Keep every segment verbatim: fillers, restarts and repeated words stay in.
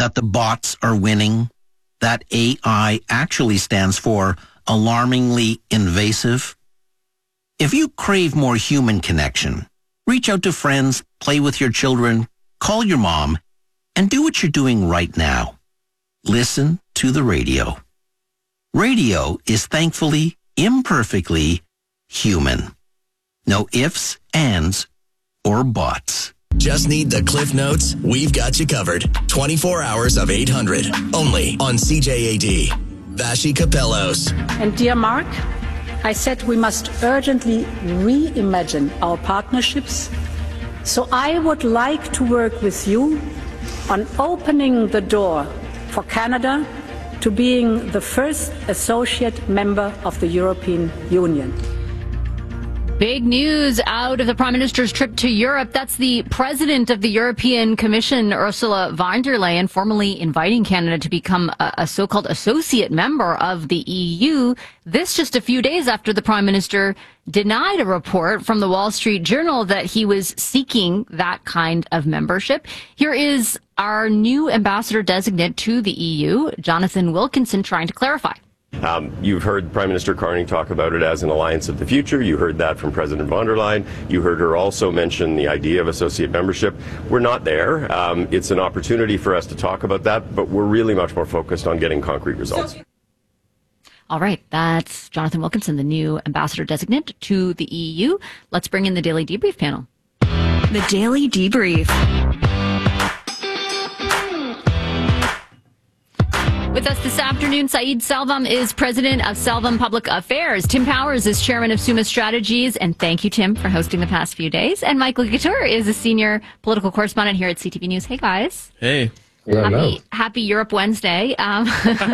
that the bots are winning, that A I actually stands for alarmingly invasive? If you crave more human connection, reach out to friends, play with your children, call your mom, and do what you're doing right now. Listen to the radio. Radio is thankfully, imperfectly human. No ifs, ands, or buts. Just need the Cliff Notes? We've got you covered. twenty-four hours of eight hundred. Only on C J A D. Vashi Capellos. And dear Mark, I said we must urgently reimagine our partnerships. So I would like to work with you on opening the door for Canada to being the first associate member of the European Union. Big news out of the Prime Minister's trip to Europe. That's the President of the European Commission, Ursula von der Leyen, formally inviting Canada to become a, a so-called associate member of the E U. This just a few days after the Prime Minister denied a report from the Wall Street Journal that he was seeking that kind of membership. Here is our new ambassador designate to the E U, Jonathan Wilkinson, trying to clarify. Um, you've heard Prime Minister Carney talk about it as an alliance of the future. You heard that from President von der Leyen. You heard her also mention the idea of associate membership. We're not there. Um, it's an opportunity for us to talk about that, but we're really much more focused on getting concrete results. All right, that's Jonathan Wilkinson, the new ambassador designate to the E U. Let's bring in the Daily Debrief panel. The Daily Debrief. With us this afternoon, Saeed Selvam is president of Selvam Public Affairs. Tim Powers is chairman of Summa Strategies. And thank you, Tim, for hosting the past few days. And Michael Couture is a senior political correspondent here at C T V News. Hey, guys. Hey. Happy, happy Europe Wednesday. Um,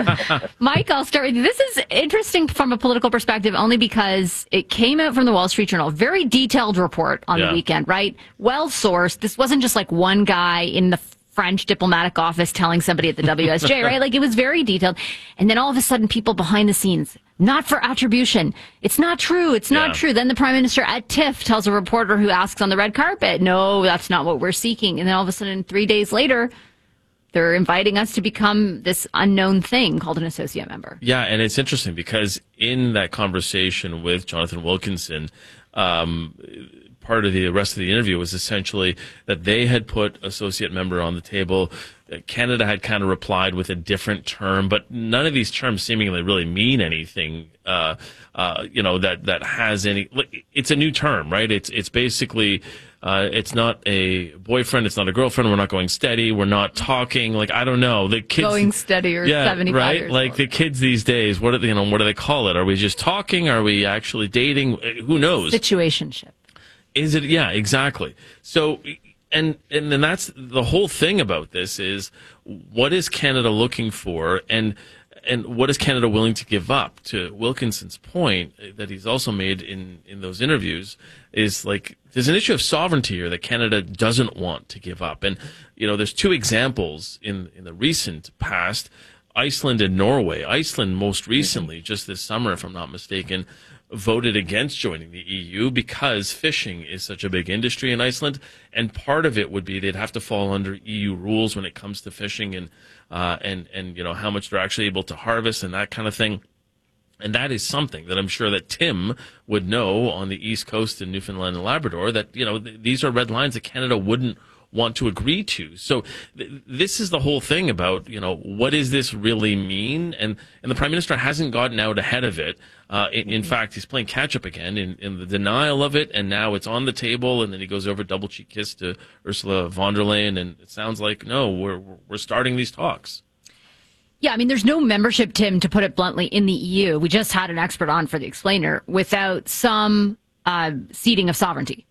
Mike, I'll start with you. This is interesting from a political perspective only because it came out from the Wall Street Journal. Very detailed report on yeah. the weekend, right? Well-sourced. This wasn't just like one guy in the French diplomatic office telling somebody at the W S J, right? Like, it was very detailed. And then all of a sudden, people behind the scenes, not for attribution. It's not true. It's not yeah. true. Then the Prime Minister at TIFF tells a reporter who asks on the red carpet, no, that's not what we're seeking. And then all of a sudden, three days later, they're inviting us to become this unknown thing called an associate member. Yeah, and it's interesting because in that conversation with Jonathan Wilkinson, um, part of the rest of the interview was essentially that they had put associate member on the table. Canada had kind of replied with a different term, but none of these terms seemingly really mean anything, uh, uh, you know, that, that has any, it's a new term, right? It's, it's basically, uh, it's not a boyfriend. It's not a girlfriend. We're not going steady. We're not talking. Like, I don't know. The kids going steady or yeah, seventy-five right? years Like old. the kids these days, what do they, you know, what do they call it? Are we just talking? Are we actually dating? Who knows? Situationship. Is it? Yeah, exactly. So, and, and then that's the whole thing about this is what is Canada looking for and, and what is Canada willing to give up? To Wilkinson's point that he's also made in, in those interviews is like, there's an issue of sovereignty here that Canada doesn't want to give up. And, you know, there's two examples in, in the recent past, Iceland and Norway. Iceland most recently, just this summer, if I'm not mistaken, voted against joining the E U because fishing is such a big industry in Iceland, and part of it would be they'd have to fall under E U rules when it comes to fishing and uh, and and you know how much they're actually able to harvest and that kind of thing. And that is something that I'm sure that Tim would know on the East Coast in Newfoundland and Labrador, that you know th- these are red lines that Canada wouldn't want to agree to. So th- this is the whole thing about, you know, what does this really mean? And and the Prime Minister hasn't gotten out ahead of it. Uh, in, in fact, he's playing catch up again in, in the denial of it, and now it's on the table, and then he goes over double cheek kiss to Ursula von der Leyen, and it sounds like, no, we're we're starting these talks. Yeah, I mean, there's no membership, Tim, to put it bluntly, in the E U. We just had an expert on for the Explainer without some uh, ceding of sovereignty.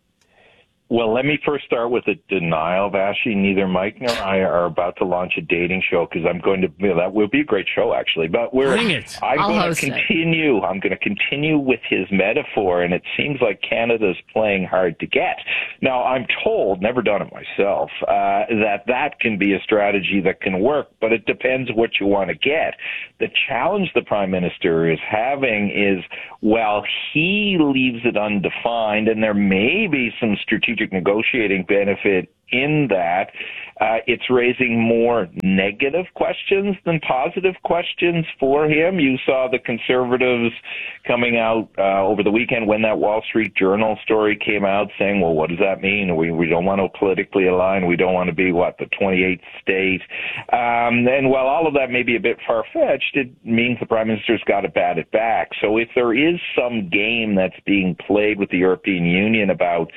Well, let me first start with a denial, Vashi. Neither Mike nor I are about to launch a dating show because I'm going to, you know, that would be a great show, actually. But we're, Bring it. I'm I'll going host to continue. It. I'm going to continue with his metaphor, and it seems like Canada's playing hard to get. Now, I'm told, never done it myself, uh, that that can be a strategy that can work, but it depends what you want to get. The challenge the Prime Minister is having is, well, he leaves it undefined, and there may be some strategic negotiating benefit in that uh, it's raising more negative questions than positive questions for him. You saw the Conservatives coming out uh, over the weekend when that Wall Street Journal story came out saying, well, what does that mean? We we don't want to politically align. We don't want to be, what, the twenty-eighth state. Um, and while all of that may be a bit far-fetched, it means the Prime Minister's got to bat it back. So if there is some game that's being played with the European Union about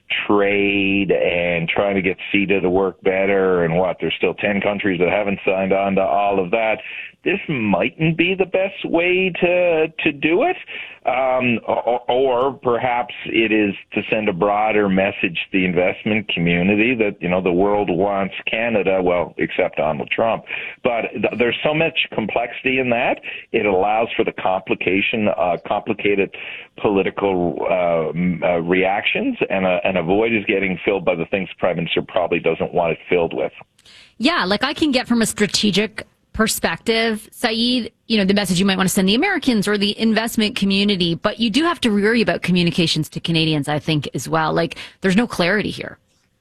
trade and trying to get CETA to work better and what, there's still ten countries that haven't signed on to all of that, this mightn't be the best way to to do it. Um, or, or perhaps it is to send a broader message to the investment community that, you know, the world wants Canada, well, except Donald Trump. But th- there's so much complexity in that. It allows for the complication, uh, complicated political uh, uh, reactions, and a, and a void is getting filled by the things the Prime Minister probably doesn't want it filled with. Yeah, like I can get from a strategic perspective, Saeed, you know, the message you might want to send the Americans or the investment community, but you do have to worry about communications to Canadians, I think, as well. Like, there's no clarity here.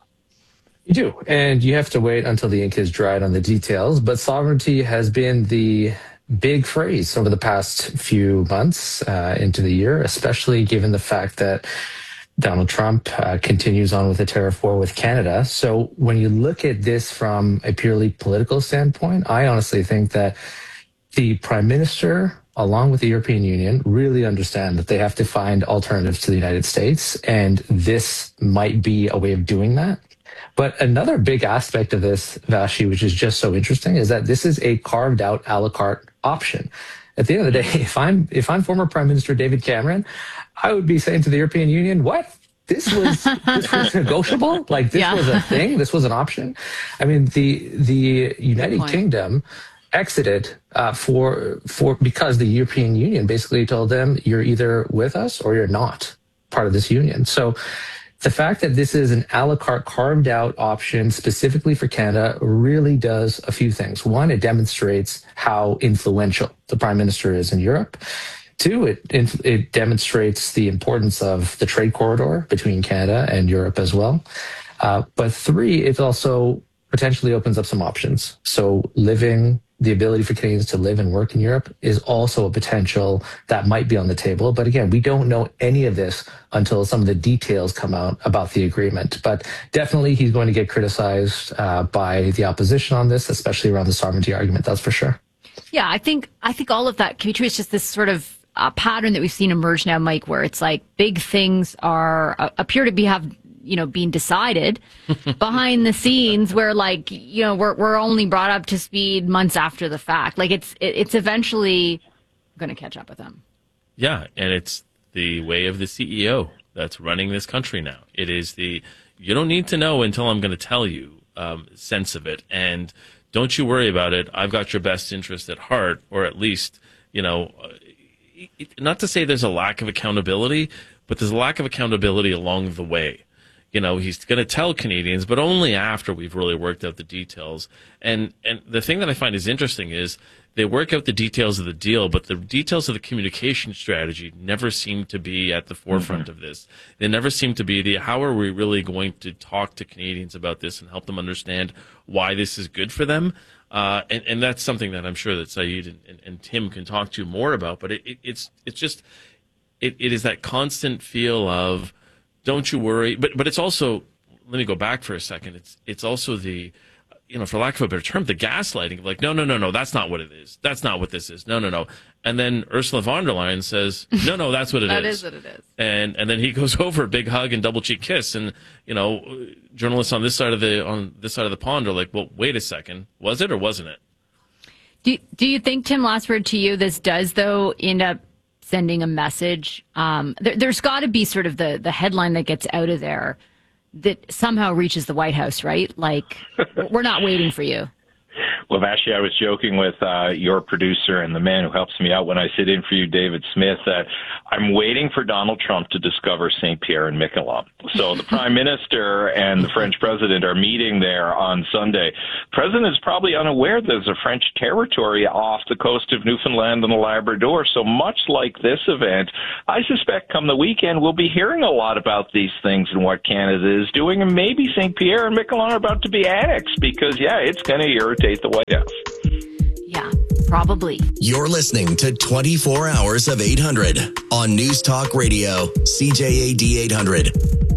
You do, and you have to wait until the ink is dried on the details, but sovereignty has been the big phrase over the past few months uh, into the year, especially given the fact that Donald Trump uh, continues on with the tariff war with Canada. So when you look at this from a purely political standpoint, I honestly think that the Prime Minister, along with the European Union, really understand that they have to find alternatives to the United States, and this might be a way of doing that. But another big aspect of this, Vashi, which is just so interesting, is that this is a carved out a la carte option. At the end of the day, if I'm if I'm former Prime Minister David Cameron, I would be saying to the European Union, what? This was this was negotiable? Like this yeah. was a thing? This was an option? I mean, the the United Kingdom exited uh, for for because the European Union basically told them, you're either with us or you're not part of this union. So the fact that this is an a la carte carved out option specifically for Canada really does a few things. One, it demonstrates how influential the Prime Minister is in Europe. Two, it it demonstrates the importance of the trade corridor between Canada and Europe as well. Uh, but three, it also potentially opens up some options. So living, the ability for Canadians to live and work in Europe is also a potential that might be on the table. But again, we don't know any of this until some of the details come out about the agreement. But definitely he's going to get criticized uh, by the opposition on this, especially around the sovereignty argument, that's for sure. Yeah, I think I think all of that can be true. It's just this sort of uh, pattern that we've seen emerge now, Mike, where it's like big things are uh, appear to be have you know being decided behind the scenes, where like you know we're we're only brought up to speed months after the fact. Like it's it, it's eventually going to catch up with them. Yeah, and it's the way of the C E O that's running this country now. It is the you don't need to know until I'm going to tell you um, sense of it, and don't you worry about it. I've got your best interest at heart, or at least, you know, not to say there's a lack of accountability, but there's a lack of accountability along the way. You know, he's going to tell Canadians, but only after we've really worked out the details. And and the thing that I find is interesting is they work out the details of the deal, but the details of the communication strategy never seem to be at the forefront mm-hmm. of this. They never seem to be the, how are we really going to talk to Canadians about this and help them understand why this is good for them? Uh, and, and that's something that I'm sure that Saeed and, and, and Tim can talk to you more about, but it, it, it's, it's just, it, it is that constant feel of, don't you worry, but, but it's also, let me go back for a second. It's, it's also the, you know, for lack of a better term, the gaslighting of like, no, no, no, no, that's not what it is. That's not what this is. No, no, no. And then Ursula von der Leyen says, no, no, that's what it that is. That is what it is. And and then he goes over, big hug and double cheek kiss. And, you know, journalists on this side of the on this side of the pond are like, well, wait a second. Was it or wasn't it? Do, do you think, Tim, last word to you, this does, though, end up sending a message? Um, there, there's got to be sort of the, the headline that gets out of there that somehow reaches the White House, right? Like, we're not waiting for you. Well, Vashi, I was joking with uh, your producer and the man who helps me out when I sit in for you, David Smith, that I'm waiting for Donald Trump to discover Saint Pierre and Miquelon. So the Prime Minister and the French President are meeting there on Sunday. The President is probably unaware there's a French territory off the coast of Newfoundland and the Labrador. So much like this event, I suspect come the weekend we'll be hearing a lot about these things and what Canada is doing, and maybe Saint Pierre and Miquelon are about to be annexed because, yeah, it's going to irritate the White House. Yeah, probably. You're listening to twenty-four hours of eight hundred on News Talk Radio, C J A D eight hundred.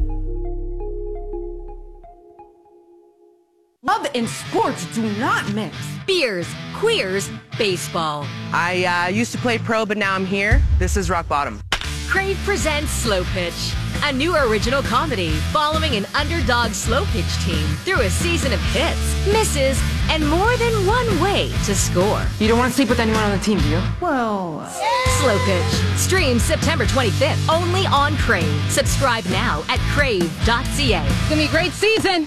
Love and sports do not mix. Beers, queers, baseball. I uh, used to play pro, but now I'm here. This is rock bottom. Crave presents Slow Pitch, a new original comedy following an underdog slow pitch team through a season of hits, misses, and more than one way to score. You don't want to sleep with anyone on the team, do you? Well, Slow Pitch. Stream September twenty-fifth only on Crave. Subscribe now at crave dot c a. It's going to be a great season.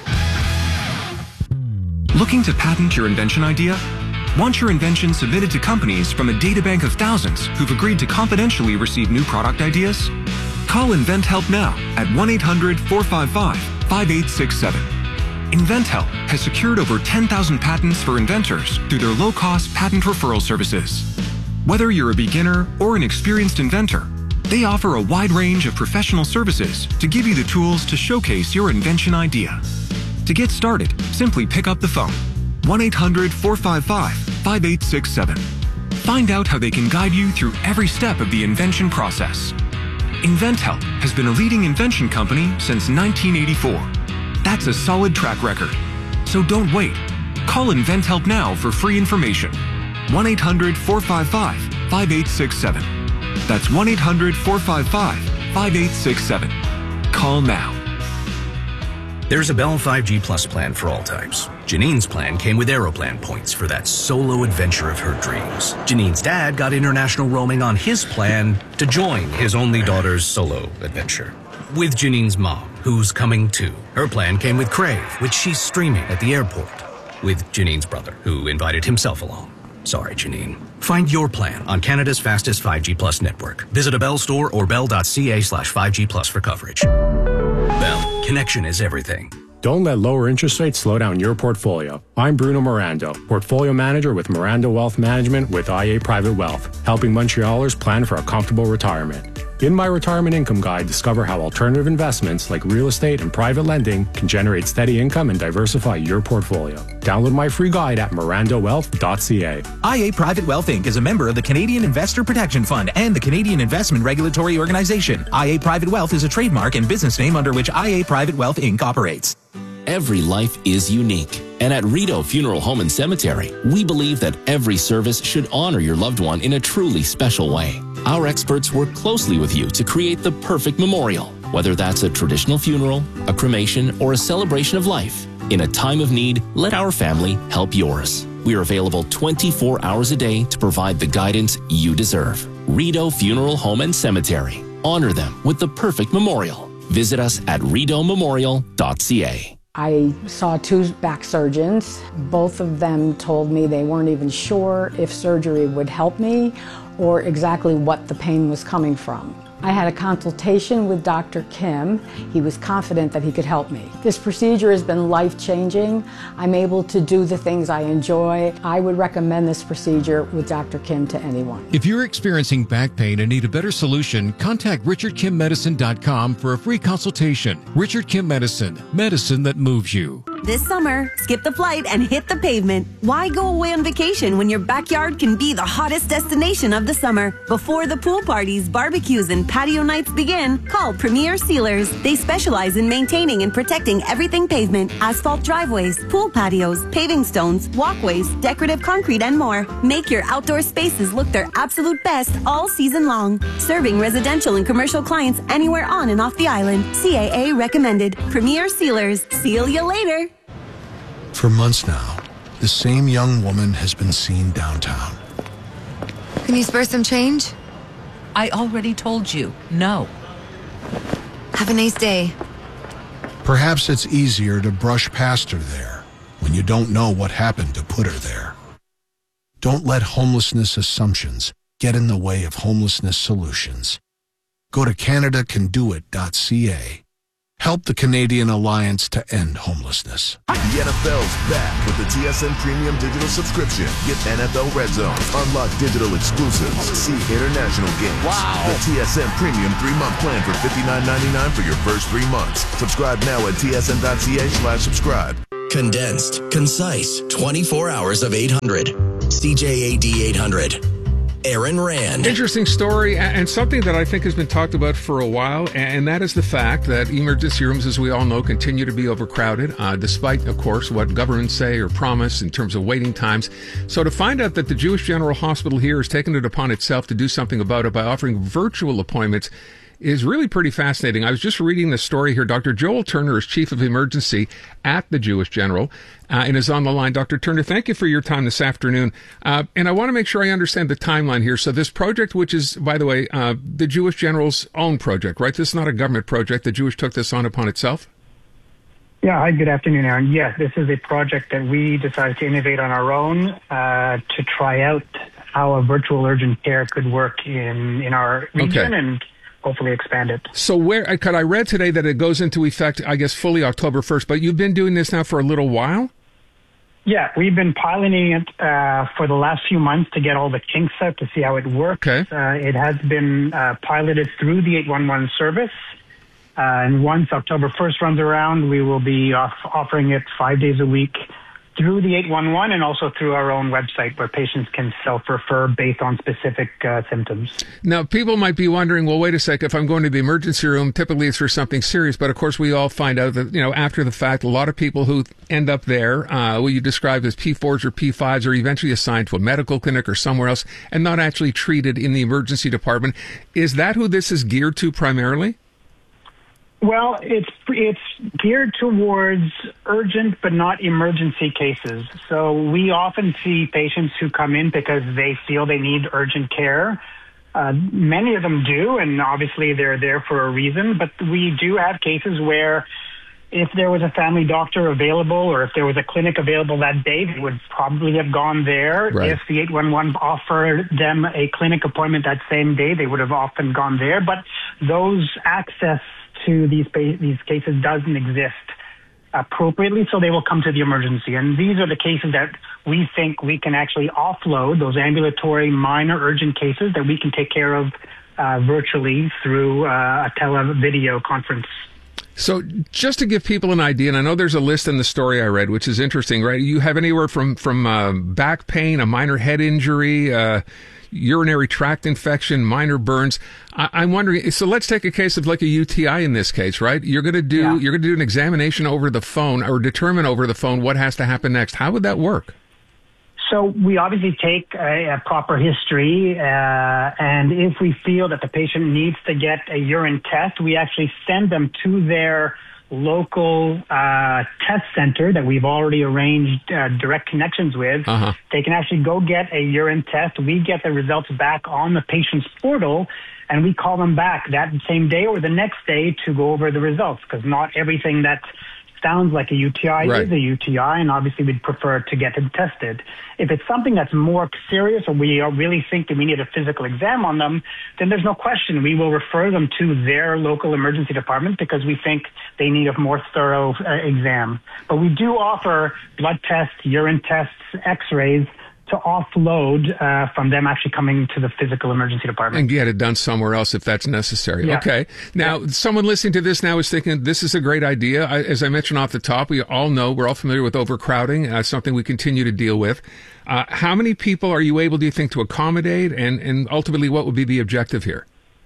Looking to patent your invention idea? Want your invention submitted to companies from a databank of thousands who've agreed to confidentially receive new product ideas? Call InventHelp now at one eight hundred four five five five eight six seven. InventHelp has secured over ten thousand patents for inventors through their low-cost patent referral services. Whether you're a beginner or an experienced inventor, they offer a wide range of professional services to give you the tools to showcase your invention idea. To get started, simply pick up the phone, one eight hundred four five five five eight six seven. Find out how they can guide you through every step of the invention process. InventHelp has been a leading invention company since nineteen eighty-four. That's a solid track record. So don't wait. Call InventHelp now for free information. one eight hundred four five five five eight six seven. That's one eight hundred four five five five eight six seven. Call now. There's a Bell five G Plus plan for all types. Janine's plan came with Aeroplan points for that solo adventure of her dreams. Janine's dad got international roaming on his plan to join his only daughter's solo adventure. With Janine's mom, who's coming too. Her plan came with Crave, which she's streaming at the airport. With Janine's brother, who invited himself along. Sorry, Janine. Find your plan on Canada's fastest five G Plus network. Visit a Bell store or bell dot c a slash five G plus for coverage. Bell, connection is everything. Don't let lower interest rates slow down your portfolio. I'm Bruno Mirando, Portfolio Manager with Mirando Wealth Management with I A Private Wealth, helping Montrealers plan for a comfortable retirement. In my Retirement Income Guide, discover how alternative investments like real estate and private lending can generate steady income and diversify your portfolio. Download my free guide at mirando wealth dot c a. I A Private Wealth Incorporated is a member of the Canadian Investor Protection Fund and the Canadian Investment Regulatory Organization. I A Private Wealth is a trademark and business name under which I A Private Wealth Incorporated operates. Every life is unique. And at Rideau Funeral Home and Cemetery, we believe that every service should honor your loved one in a truly special way. Our experts work closely with you to create the perfect memorial, whether that's a traditional funeral, a cremation, or a celebration of life. In a time of need, let our family help yours. We are available twenty-four hours a day to provide the guidance you deserve. Rideau Funeral Home and Cemetery. Honor them with the perfect memorial. Visit us at rideau memorial dot c a. I saw two back surgeons. Both of them told me they weren't even sure if surgery would help me or exactly what the pain was coming from. I had a consultation with Doctor Kim. He was confident that he could help me. This procedure has been life-changing. I'm able to do the things I enjoy. I would recommend this procedure with Doctor Kim to anyone. If you're experiencing back pain and need a better solution, contact richard kim medicine dot com for a free consultation. Richard Kim Medicine, medicine that moves you. This summer, skip the flight and hit the pavement. Why go away on vacation when your backyard can be the hottest destination of the summer? Before the pool parties, barbecues, and patio nights begin, call Premier Sealers. They specialize in maintaining and protecting everything pavement, asphalt driveways, pool patios, paving stones, walkways, decorative concrete, and more. Make your outdoor spaces look their absolute best all season long. Serving residential and commercial clients anywhere on and off the island. C A A recommended. Premier Sealers. Seal you later. For months now, the same young woman has been seen downtown. Can you spare some change? I already told you, no. Have a nice day. Perhaps it's easier to brush past her there when when you don't know what happened to put her there. Don't let homelessness assumptions get in the way of homelessness solutions. Go to Canada Can Do It dot C A. Help the Canadian Alliance to End Homelessness. The N F L's back with the T S N Premium Digital Subscription. Get N F L Red Zone, unlock digital exclusives, see international games. Wow! The T S N Premium three-month plan for fifty-nine ninety-nine for your first three months. Subscribe now at T S N dot C A slash subscribe. Condensed, concise, twenty-four hours of eight hundred. C J A D eight hundred. Aaron Rand. Interesting story, and something that I think has been talked about for a while, and that is the fact that emergency rooms, as we all know, continue to be overcrowded, uh, despite, of course, what governments say or promise in terms of waiting times. So to find out that the Jewish General Hospital here has taken it upon itself to do something about it by offering virtual appointments is really pretty fascinating. I was just reading the story here. Doctor Joel Turner is chief of emergency at the Jewish General uh, and is on the line. Doctor Turner, thank you for your time this afternoon. Uh, and I want to make sure I understand the timeline here. So this project, which is, by the way, uh, the Jewish General's own project, right? This is not a government project. The Jewish took this on upon itself? Yeah, hi, good afternoon, Aaron. Yes, this is a project that we decided to innovate on our own uh, to try out how a virtual urgent care could work in, in our region. Okay. And hopefully expand it. So where, because I read today that it goes into effect, I guess, fully October first, but you've been doing this now for a little while? Yeah, we've been piloting it uh, for the last few months to get all the kinks out to see how it works. Okay. Uh, it has been uh, piloted through the eight one one service. Uh, and once October first runs around, we will be off- offering it five days a week through the eight one one and also through our own website where patients can self-refer based on specific uh, symptoms. Now, people might be wondering, well, wait a sec, if I'm going to the emergency room, typically it's for something serious. But, of course, we all find out that, you know, after the fact, a lot of people who end up there, uh, what you describe as P fours or P fives, are eventually assigned to a medical clinic or somewhere else and not actually treated in the emergency department. Is that who this is geared to primarily? Well, it's it's geared towards urgent but not emergency cases. So we often see patients who come in because they feel they need urgent care. Uh, many of them do, and obviously they're there for a reason. But we do have cases where if there was a family doctor available or if there was a clinic available that day, they would probably have gone there. Right. If the eight one one offered them a clinic appointment that same day, they would have often gone there. But those access to these these cases doesn't exist appropriately, so they will come to the emergency. And these are the cases that we think we can actually offload, those ambulatory minor urgent cases that we can take care of uh, virtually through uh, a tele-video conference. So just to give people an idea, and I know there's a list in the story I read, which is interesting, right? You have anywhere from, from uh, back pain, a minor head injury, uh, urinary tract infection, minor burns. I, I'm wondering, so let's take a case of like a U T I in this case, right? You're going to do, yeah. you're going to do an examination over the phone or determine over the phone what has to happen next. How would that work? So we obviously take a, a proper history, uh, and if we feel that the patient needs to get a urine test, we actually send them to their local uh, test center that we've already arranged uh, direct connections with. Uh-huh. They can actually go get a urine test. We get the results back on the patient's portal, and we call them back that same day or the next day to go over the results, because not everything that sounds like a U T I right. is a U T I, and obviously we'd prefer to get it tested. If it's something that's more serious or we really think that we need a physical exam on them, then there's no question. We will refer them to their local emergency department because we think they need a more thorough uh, exam. But we do offer blood tests, urine tests, x-rays to offload uh, from them actually coming to the physical emergency department. And get it done somewhere else if that's necessary. Yeah. Okay. Now, yeah. someone listening to this now is thinking, this is a great idea. I, as I mentioned off the top, we all know, we're all familiar with overcrowding, uh, something we continue to deal with. Uh, how many people are you able, do you think, to accommodate? And, and ultimately, what would be the objective here?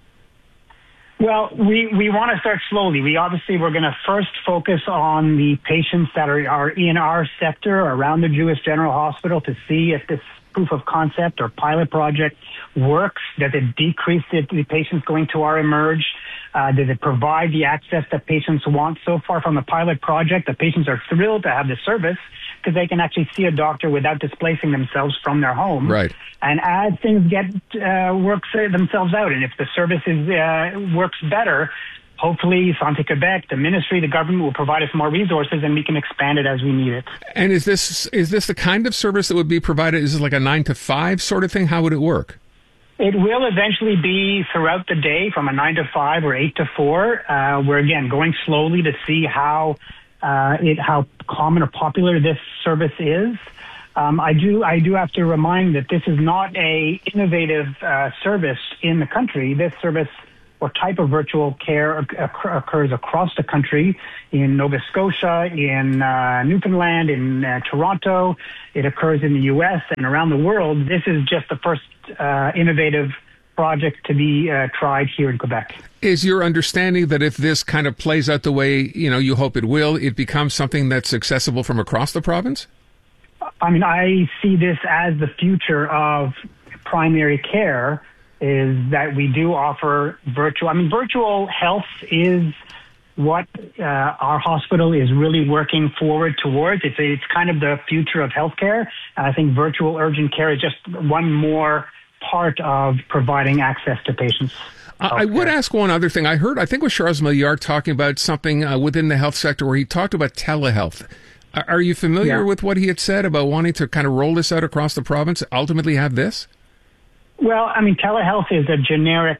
Well, we, we want to start slowly. We obviously, we're going to first focus on the patients that are, are in our sector around the Jewish General Hospital to see if this proof of concept or pilot project works. Does it decrease the, the patients going to our emerge? Uh, does it provide the access that patients want? So far from the pilot project, the patients are thrilled to have the service because they can actually see a doctor without displacing themselves from their home. Right. And as things get uh, works themselves out, and if the service is, uh, works better, hopefully Santé Quebec, the ministry, the government will provide us more resources and we can expand it as we need it. And is this is this the kind of service that would be provided? Is it like a nine to five sort of thing? How would it work? It will eventually be throughout the day from a nine to five or eight to four. Uh, we're again going slowly to see how uh, it how common or popular this service is. Um, I do I do have to remind that this is not a innovative uh, service in the country. This service or type of virtual care occurs across the country, in Nova Scotia, in uh, Newfoundland, in uh, Toronto. It occurs in the U S and around the world. This is just the first uh, innovative project to be uh, tried here in Quebec. Is your understanding that if this kind of plays out the way you know you hope it will, it becomes something that's accessible from across the province? I mean, I see this as the future of primary care, is that we do offer virtual. I mean, virtual health is what uh, our hospital is really working forward towards. It's, a, it's kind of the future of healthcare. And I think virtual urgent care is just one more part of providing access to patients. Uh, I would ask one other thing. I heard, I think it was Charles Milliard talking about something uh, within the health sector where he talked about telehealth. Are you familiar Yeah. with what he had said about wanting to kind of roll this out across the province, ultimately have this? Well, I mean, telehealth is a generic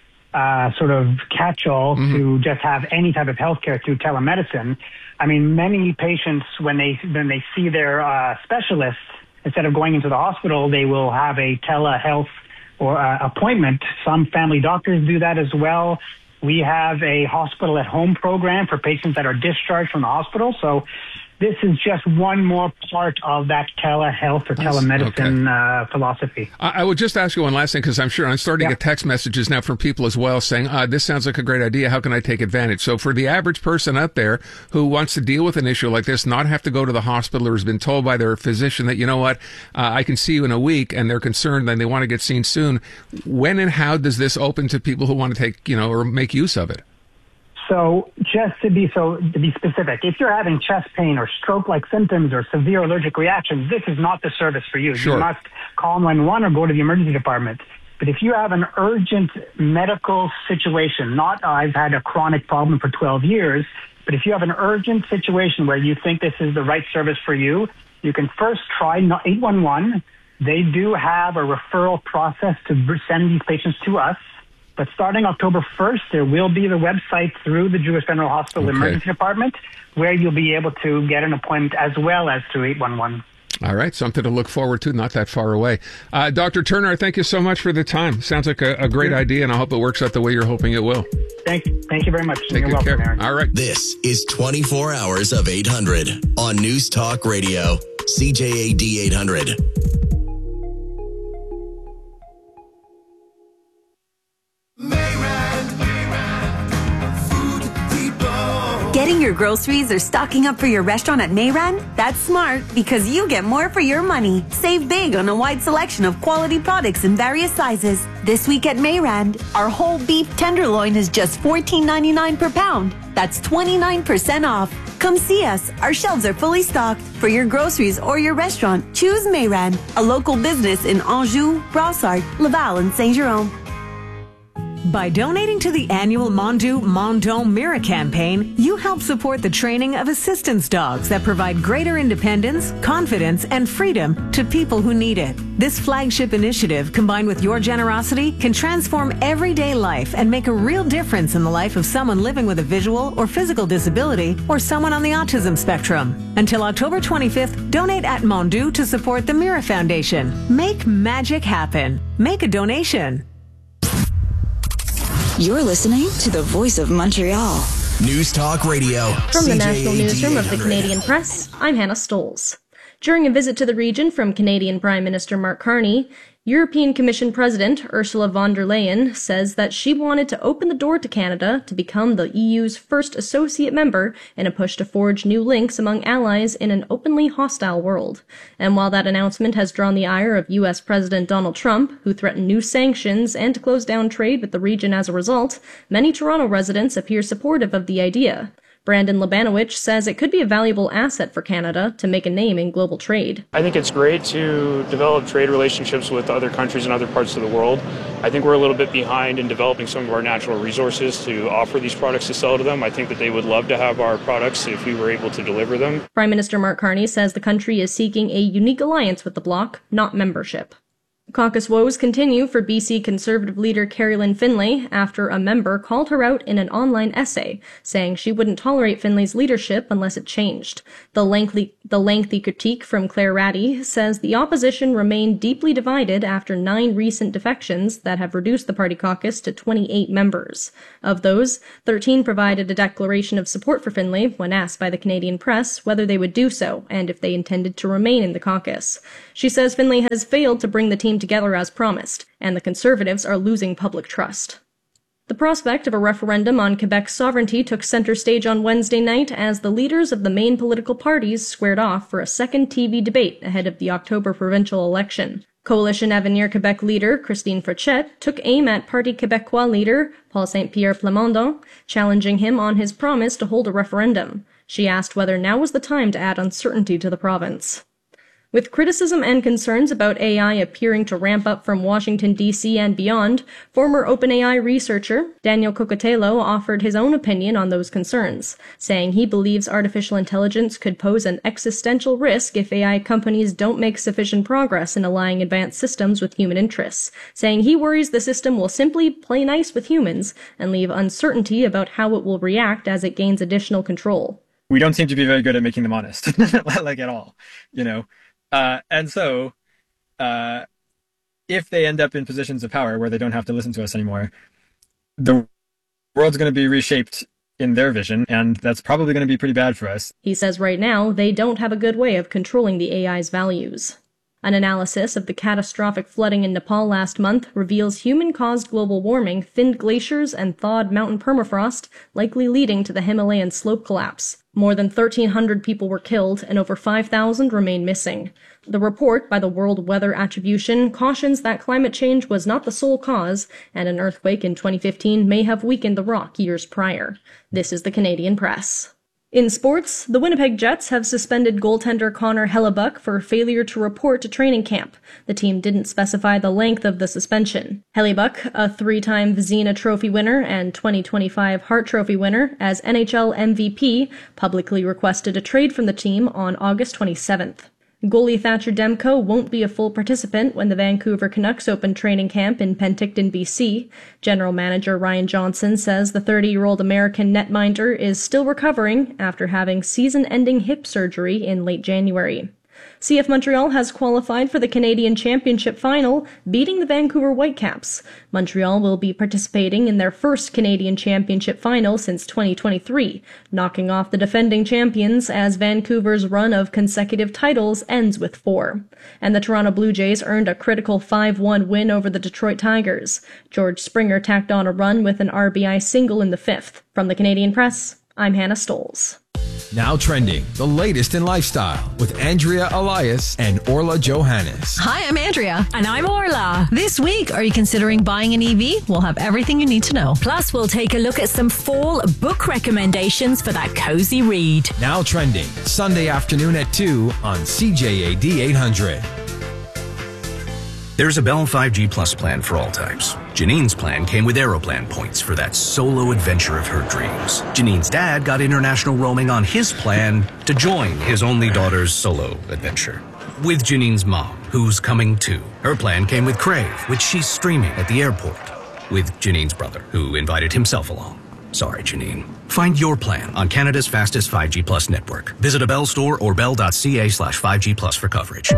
uh, sort of catch-all Mm-hmm. to just have any type of healthcare through telemedicine. I mean, many patients, when they when they see their uh, specialist, instead of going into the hospital, they will have a telehealth or uh, appointment. Some family doctors do that as well. We have a hospital-at-home program for patients that are discharged from the hospital. So this is just one more part of that telehealth or telemedicine uh, philosophy. I, I would just ask you one last thing, because I'm sure I'm starting Yeah. to get text messages now from people as well saying, uh, this sounds like a great idea. How can I take advantage? So for the average person out there who wants to deal with an issue like this, not have to go to the hospital or has been told by their physician that, you know what, uh, I can see you in a week, and they're concerned and they want to get seen soon. When and how does this open to people who want to take, you know, or make use of it? So just to be so to be specific, if you're having chest pain or stroke-like symptoms or severe allergic reactions, this is not the service for you. Sure. You must call nine one one or go to the emergency department. But if you have an urgent medical situation, not I've had a chronic problem for twelve years, but if you have an urgent situation where you think this is the right service for you, you can first try eight one one. They do have a referral process to send these patients to us. But starting October first, there will be the website through the Jewish General Hospital Okay. Emergency Department where you'll be able to get an appointment as well as through eight one one. All right, something to look forward to, not that far away. Uh, Doctor Turner, thank you so much for the time. Sounds like a, a great idea, and I hope it works out the way you're hoping it will. Thank you. Thank you very much. Take You're good welcome, care. Aaron. All right. This is twenty-four hours of eight hundred on News Talk Radio, C J A D eight hundred. Getting your groceries or stocking up for your restaurant at Mayran? That's smart because you get more for your money. Save big on a wide selection of quality products in various sizes. This week at Mayran, our whole beef tenderloin is just fourteen ninety-nine per pound. That's twenty-nine percent off. Come see us. Our shelves are fully stocked. For your groceries or your restaurant, choose Mayran, a local business in Anjou, Brossard, Laval, and Saint-Jérôme. By donating to the annual Mondu Mondome Mira campaign, you help support the training of assistance dogs that provide greater independence, confidence, and freedom to people who need it. This flagship initiative, combined with your generosity, can transform everyday life and make a real difference in the life of someone living with a visual or physical disability or someone on the autism spectrum. Until October twenty-fifth, donate at Mondu to support the Mira Foundation. Make magic happen. Make a donation. You're listening to the Voice of Montreal. News Talk Radio. From the C J A D National Newsroom of the eight hundred. Canadian Press, I'm Hannah Stoles. During a visit to the region from Canadian Prime Minister Mark Carney, European Commission President Ursula von der Leyen says that she wanted to open the door to Canada to become the E U's first associate member in a push to forge new links among allies in an openly hostile world. And while that announcement has drawn the ire of U S President Donald Trump, who threatened new sanctions and to close down trade with the region as a result, many Toronto residents appear supportive of the idea. Brandon Labanowicz says it could be a valuable asset for Canada to make a name in global trade. I think it's great to develop trade relationships with other countries in other parts of the world. I think we're a little bit behind in developing some of our natural resources to offer these products to sell to them. I think that they would love to have our products if we were able to deliver them. Prime Minister Mark Carney says the country is seeking a unique alliance with the bloc, not membership. Caucus woes continue for B C Conservative leader Carrie-Lynne Finlay after a member called her out in an online essay, saying she wouldn't tolerate Finlay's leadership unless it changed. The lengthy, the lengthy critique from Claire Ratty says the opposition remained deeply divided after nine recent defections that have reduced the party caucus to twenty-eight members. Of those, thirteen provided a declaration of support for Finlay when asked by the Canadian press whether they would do so and if they intended to remain in the caucus. She says Finlay has failed to bring the team together as promised, and the Conservatives are losing public trust. The prospect of a referendum on Quebec's sovereignty took center stage on Wednesday night as the leaders of the main political parties squared off for a second T V debate ahead of the October provincial election. Coalition Avenir Quebec leader Christine Frechette took aim at Parti Québécois leader Paul Saint-Pierre Plamondon, challenging him on his promise to hold a referendum. She asked whether now was the time to add uncertainty to the province. With criticism and concerns about A I appearing to ramp up from Washington, D C and beyond, former OpenAI researcher Daniel Cocotello offered his own opinion on those concerns, saying he believes artificial intelligence could pose an existential risk if A I companies don't make sufficient progress in aligning advanced systems with human interests, saying he worries the system will simply play nice with humans and leave uncertainty about how it will react as it gains additional control. We don't seem to be very good at making them honest, like at all, you know. Uh, and so, uh, if they end up in positions of power where they don't have to listen to us anymore, the world's going to be reshaped in their vision, and that's probably going to be pretty bad for us. He says right now they don't have a good way of controlling the A I's values. An analysis of the catastrophic flooding in Nepal last month reveals human-caused global warming thinned glaciers and thawed mountain permafrost, likely leading to the Himalayan slope collapse. More than thirteen hundred people were killed and over five thousand remain missing. The report by the World Weather Attribution cautions that climate change was not the sole cause, and an earthquake in twenty fifteen may have weakened the rock years prior. This is the Canadian Press. In sports, the Winnipeg Jets have suspended goaltender Connor Hellebuyck for failure to report to training camp. The team didn't specify the length of the suspension. Hellebuyck, a three-time Vezina Trophy winner and twenty twenty-five Hart Trophy winner as N H L M V P, publicly requested a trade from the team on August twenty-seventh. Goalie Thatcher Demko won't be a full participant when the Vancouver Canucks open training camp in Penticton, B C. General Manager Ryan Johnson says the thirty-year-old American netminder is still recovering after having season-ending hip surgery in late January. C F Montreal has qualified for the Canadian Championship final, beating the Vancouver Whitecaps. Montreal will be participating in their first Canadian Championship final since twenty twenty-three, knocking off the defending champions as Vancouver's run of consecutive titles ends with four. And the Toronto Blue Jays earned a critical five one win over the Detroit Tigers. George Springer tacked on a run with an R B I single in the fifth. From the Canadian Press, I'm Hannah Stolz. Now trending, the latest in lifestyle with Andrea Elias and Orla Johannes. Hi, I'm Andrea. And I'm Orla. This week, are you considering buying an E V? We'll have everything you need to know. Plus, we'll take a look at some fall book recommendations for that cozy read. Now trending, Sunday afternoon at two on C J A D eight hundred. There's a Bell five G Plus plan for all types. Janine's plan came with Aeroplan points for that solo adventure of her dreams. Janine's dad got international roaming on his plan to join his only daughter's solo adventure. With Janine's mom, who's coming too. Her plan came with Crave, which she's streaming at the airport. With Janine's brother, who invited himself along. Sorry, Janine. Find your plan on Canada's fastest five G Plus network. Visit a Bell store or bell.ca slash 5G Plus for coverage.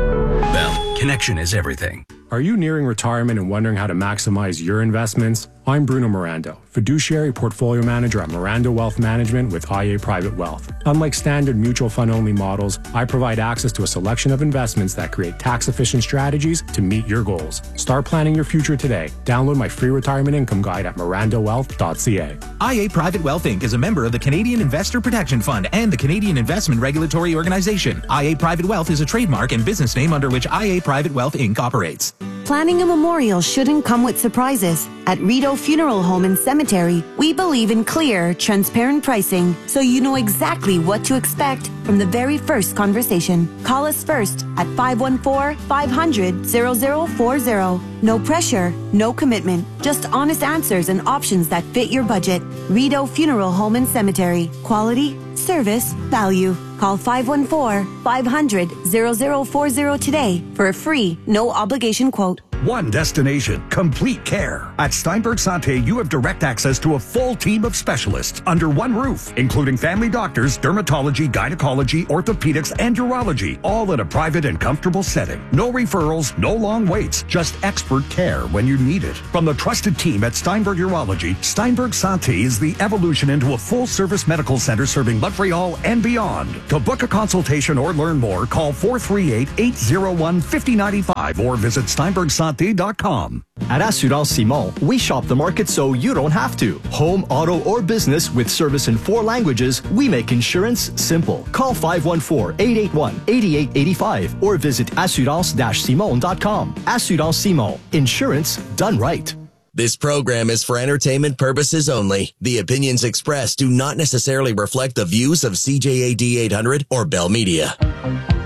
Bell, connection is everything. Are you nearing retirement and wondering how to maximize your investments? I'm Bruno Mirando, fiduciary portfolio manager at Mirando Wealth Management with I A Private Wealth. Unlike standard mutual fund-only models, I provide access to a selection of investments that create tax-efficient strategies to meet your goals. Start planning your future today. Download my free retirement income guide at mirando wealth dot c a. I A Private Wealth Incorporated is a member of the Canadian Investor Protection Fund and the Canadian Investment Regulatory Organization. I A Private Wealth is a trademark and business name under which I A Private Wealth Incorporated operates. Planning a memorial shouldn't come with surprises. At Rideau Funeral Home and Cemetery, we believe in clear, transparent pricing, so you know exactly what to expect from the very first conversation. Call us first at five one four, five hundred, zero zero four zero. No pressure, no commitment, just honest answers and options that fit your budget. Rideau Funeral Home and Cemetery. Quality, service, value. Call five one four, five hundred, zero zero four zero today for a free, no obligation quote. One destination, complete care. At Steinberg Santé, you have direct access to a full team of specialists under one roof, including family doctors, dermatology, gynecology, orthopedics, and urology, all in a private and comfortable setting. No referrals, no long waits, just expert care when you need it. From the trusted team at Steinberg Urology, Steinberg Santé is the evolution into a full-service medical center serving Montreal and beyond. To book a consultation or learn more, call four three eight, eight zero one, five zero nine five or visit steinberg santé dot com. At Assurance Simon, we shop the market so you don't have to. Home, auto, or business with service in four languages, we make insurance simple. Call five one four, eight eight one, eight eight eight five or visit assurance dash simon dot com. Assurance Simon. Insurance done right. This program is for entertainment purposes only. The opinions expressed do not necessarily reflect the views of C J A D eight hundred or Bell Media.